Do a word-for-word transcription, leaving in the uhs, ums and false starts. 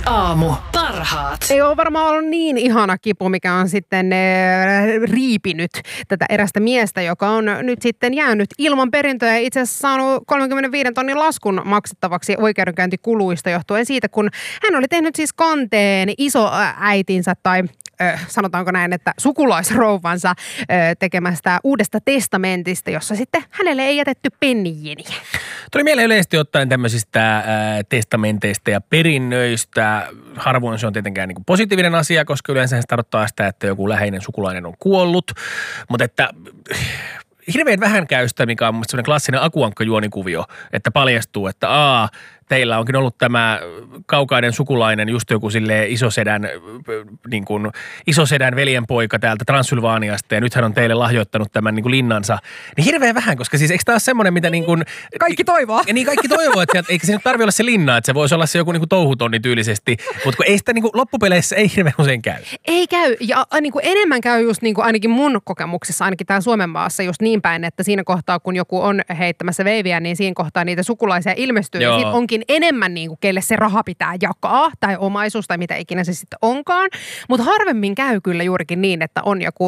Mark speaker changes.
Speaker 1: Aamu. Parhaat.
Speaker 2: Ei ole varmaan ollut niin ihana kipu, mikä on sitten äh, riipinyt tätä erästä miestä, joka on nyt sitten jäänyt ilman perintöä ja itse asiassa saanut kolmekymmentäviisi tonnin laskun maksettavaksi oikeudenkäyntikuluista johtuen siitä, kun hän oli tehnyt siis kanteen isoäitinsä tai äh, sanotaanko näin, että sukulaisrouvansa äh, tekemästä uudesta testamentista, jossa sitten hänelle ei jätetty pennijeniä.
Speaker 3: Tuli mieleen yleisesti ottaen tämmöisistä äh, testamenteista ja perinnöistä. Harvoin se on tietenkään niin kuin positiivinen asia, koska yleensä se tarkoittaa sitä, että joku läheinen sukulainen on kuollut. Mutta että hirveän vähän käy sitä, mikä on mun sellainen klassinen akuankkajuonikuvio, että paljastuu, että aa, teillä onkin ollut tämä kaukainen sukulainen, just joku silleen isosedän, niin kuin, isosedän veljenpoika täältä Transylvaaniasta ja nyt hän on teille lahjoittanut tämän niin kuin linnansa. Niin hirveän vähän, koska siis eikö tämä ole semmoinen, mitä niin kuin...
Speaker 2: Kaikki toivoo.
Speaker 3: Ja niin kaikki toivoo, että sieltä, eikä se nyt tarvitse olla se linna, että se voisi olla se joku niin kuin touhutonni tyylisesti, mutta kun ei sitä niin kuin loppupeleissä ei hirveän usein käy.
Speaker 2: Ei käy ja niin kuin enemmän käy just niin kuin ainakin mun kokemuksessa, ainakin täällä Suomen maassa just niin päin, että siinä kohtaa kun joku on heittämässä veiviä, niin siinä kohtaa niitä sukulaisia ilmestyy ja siinä onkin enemmän niin kuin kelle se raha pitää jakaa tai omaisuus tai mitä ikinä se sitten onkaan. Mutta harvemmin käy kyllä juurikin niin, että on joku